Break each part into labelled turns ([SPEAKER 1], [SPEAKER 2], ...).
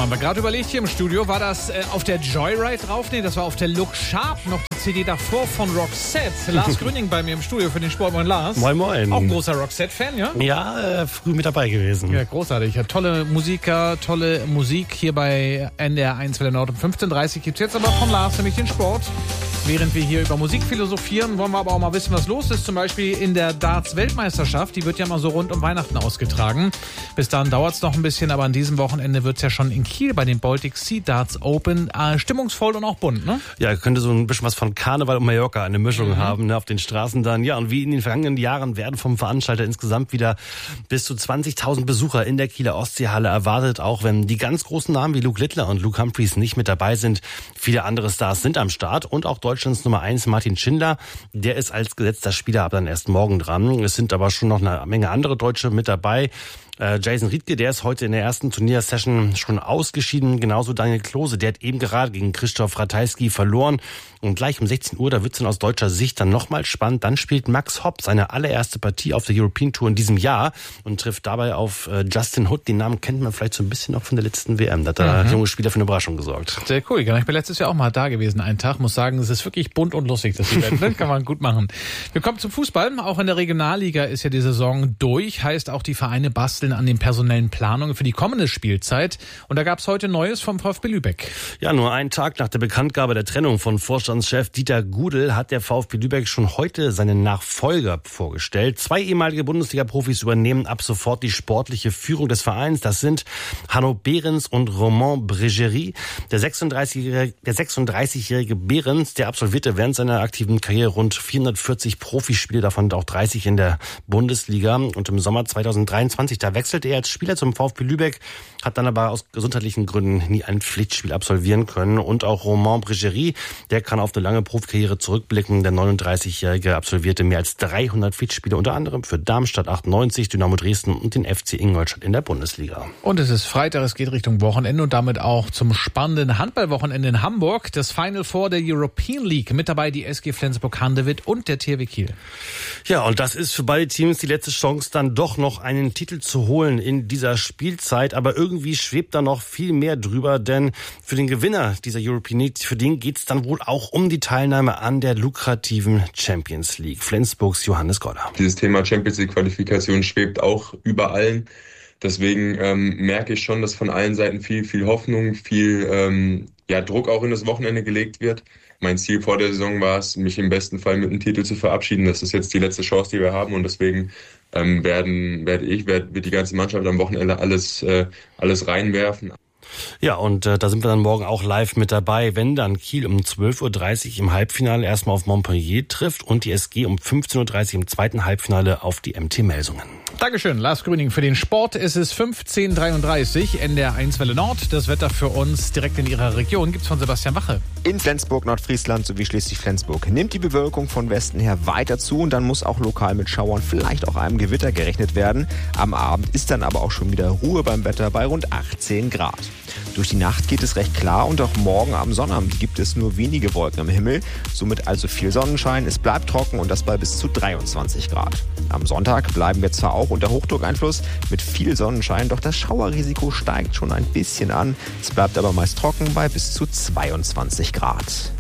[SPEAKER 1] haben wir gerade überlegt hier im Studio. War das auf der Joyride drauf? Nee, das war auf der Look Sharp noch die CD davor von Roxette. Lars Grüning bei mir im Studio für den Sport. Moin Lars.
[SPEAKER 2] Moin moin.
[SPEAKER 1] Auch ein großer Roxette-Fan, ja?
[SPEAKER 2] Ja, früh mit dabei gewesen.
[SPEAKER 1] Ja, großartig. Ja, tolle Musiker, tolle Musik hier bei NDR 1 Welle Nord. Um 15.30 Uhr gibt es jetzt aber von Lars nämlich den Sport. Während wir hier über Musik philosophieren, wollen wir aber auch mal wissen, was los ist. Zum Beispiel in der Darts-Weltmeisterschaft. Die wird ja mal so rund um Weihnachten ausgetragen. Bis dahin dauert es noch ein bisschen, aber an diesem Wochenende wird es ja schon in Kiel bei den Baltic Sea Darts Open stimmungsvoll und auch bunt, ne?
[SPEAKER 2] Ja, könnte so ein bisschen was von Karneval und Mallorca, eine Mischung haben, ne, auf den Straßen dann. Ja, und wie in den vergangenen Jahren werden vom Veranstalter insgesamt wieder bis zu 20.000 Besucher in der Kieler Ostseehalle erwartet, auch wenn die ganz großen Namen wie Luke Littler und Luke Humphries nicht mit dabei sind. Viele andere Stars sind am Start und auch Deutschlands Nummer 1 Martin Schindler, der ist als gesetzter Spieler aber dann erst morgen dran. Es sind aber schon noch eine Menge andere Deutsche mit dabei. Jason Riedke, der ist heute in der ersten Turniersession schon ausgeschieden. Genauso Daniel Klose, der hat eben gerade gegen Krzysztof Ratajski verloren. Und gleich um 16 Uhr, da wird's dann aus deutscher Sicht dann nochmal spannend. Dann spielt Max Hopp seine allererste Partie auf der European Tour in diesem Jahr und trifft dabei auf Justin Hood. Den Namen kennt man vielleicht so ein bisschen auch von der letzten WM. Da hat der junge Spieler für eine Überraschung gesorgt.
[SPEAKER 1] Sehr cool. Ich bin letztes Jahr auch mal da gewesen, einen Tag. Muss sagen, es ist wirklich bunt und lustig, das Event. Ne? Kann man gut machen. Wir kommen zum Fußball. Auch in der Regionalliga ist ja die Saison durch. Heißt, auch die Vereine basteln an den personellen Planungen für die kommende Spielzeit. Und da gab's heute Neues vom VfB Lübeck.
[SPEAKER 2] Ja, nur einen Tag nach der Bekanntgabe der Trennung von Vorstandschef Dieter Gudel hat der VfB Lübeck schon heute seinen Nachfolger vorgestellt. 2 ehemalige Bundesliga-Profis übernehmen ab sofort die sportliche Führung des Vereins. Das sind Hanno Behrens und Romain Bregerie. Der 36-jährige Behrens, der absolvierte während seiner aktiven Karriere rund 440 Profispiele, davon auch 30 in der Bundesliga. Und im Sommer 2023, da wechselte er als Spieler zum VfB Lübeck, hat dann aber aus gesundheitlichen Gründen nie ein Pflichtspiel absolvieren können. Und auch Romain Bregerie, der kann auf eine lange Profikarriere zurückblicken. Der 39-Jährige absolvierte mehr als 300 Pflichtspiele, unter anderem für Darmstadt 98, Dynamo Dresden und den FC Ingolstadt in der Bundesliga.
[SPEAKER 1] Und es ist Freitag, es geht Richtung Wochenende und damit auch zum spannenden Handballwochenende in Hamburg. Das Final Four der European League. Mit dabei die SG Flensburg-Handewitt und der THW Kiel.
[SPEAKER 2] Ja, und das ist für beide Teams die letzte Chance, dann doch noch einen Titel zu holen in dieser Spielzeit. Aber irgendwie schwebt da noch viel mehr drüber, denn für den Gewinner dieser European League, für den geht's dann wohl auch um die Teilnahme an der lukrativen Champions League. Flensburgs Johannes Goller.
[SPEAKER 3] Dieses Thema Champions League Qualifikation schwebt auch über allen. Deswegen merke ich schon, dass von allen Seiten viel Hoffnung, viel Druck auch in das Wochenende gelegt wird. Mein Ziel vor der Saison war es, mich im besten Fall mit einem Titel zu verabschieden. Das ist jetzt die letzte Chance, die wir haben und deswegen wird die ganze Mannschaft am Wochenende alles reinwerfen.
[SPEAKER 2] Ja, und da sind wir dann morgen auch live mit dabei, wenn dann Kiel um 12.30 Uhr im Halbfinale erstmal auf Montpellier trifft und die SG um 15.30 Uhr im zweiten Halbfinale auf die MT Melsungen.
[SPEAKER 1] Dankeschön, Lars Grüning für den Sport. Es ist 15.33 Uhr, NDR 1 Welle Nord. Das Wetter für uns direkt in Ihrer Region gibt's von Sebastian Wache.
[SPEAKER 4] In Flensburg, Nordfriesland sowie Schleswig-Flensburg nimmt die Bewölkung von Westen her weiter zu und dann muss auch lokal mit Schauern, vielleicht auch einem Gewitter gerechnet werden. Am Abend ist dann aber auch schon wieder Ruhe beim Wetter bei rund 18 Grad. Durch die Nacht geht es recht klar und auch morgen am Sonnabend gibt es nur wenige Wolken am Himmel. Somit also viel Sonnenschein, es bleibt trocken und das bei bis zu 23 Grad. Am Sonntag bleiben wir zwar auch unter Hochdruckeinfluss mit viel Sonnenschein, doch das Schauerrisiko steigt schon ein bisschen an. Es bleibt aber meist trocken bei bis zu 22 Grad.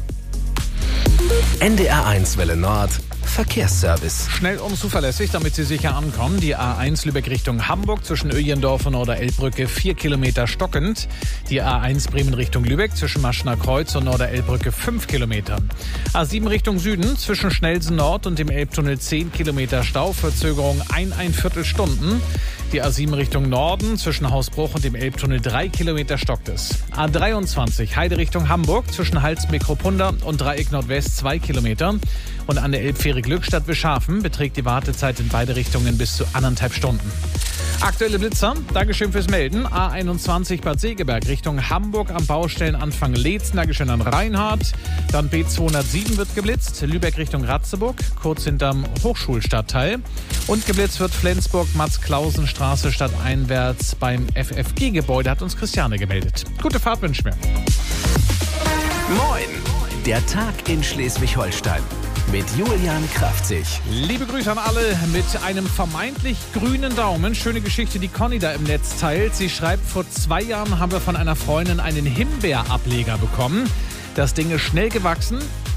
[SPEAKER 5] NDR 1 Welle Nord Verkehrsservice.
[SPEAKER 1] Schnell und zuverlässig, damit Sie sicher ankommen. Die A1 Lübeck Richtung Hamburg zwischen Öjendorf und Norderelbbrücke 4 Kilometer stockend. Die A1 Bremen Richtung Lübeck zwischen Maschner Kreuz und Norderelbbrücke 5 Kilometer. A7 Richtung Süden zwischen Schnelsen Nord und dem Elbtunnel 10 Kilometer Stau. Verzögerung 1,25 Stunden. Die A7 Richtung Norden zwischen Hausbruch und dem Elbtunnel 3 Kilometer stockt es. A23 Heide Richtung Hamburg zwischen Halsbeck-Ruppunda und Dreieck Nordwest 2 Kilometer. Und an der Elbfähre Glückstadt-Wischhafen beträgt die Wartezeit in beide Richtungen bis zu 1,5 Stunden. Aktuelle Blitzer, Dankeschön fürs Melden. A21 Bad Segeberg Richtung Hamburg am Baustellenanfang Leetzen, Dankeschön an Reinhard. Dann B207 wird geblitzt, Lübeck Richtung Ratzeburg, kurz hinterm Hochschulstadtteil. Und geblitzt wird Flensburg-Max-Klausen-Straße stadteinwärts beim FFG-Gebäude, hat uns Christiane gemeldet. Gute Fahrt wünschen wir.
[SPEAKER 5] Moin! Der Tag in Schleswig-Holstein mit Julian Kraftzig.
[SPEAKER 1] Liebe Grüße an alle mit einem vermeintlich grünen Daumen. Schöne Geschichte, die Conny da im Netz teilt. Sie schreibt, vor 2 Jahren haben wir von einer Freundin einen Himbeerableger bekommen. Das Ding ist schnell gewachsen,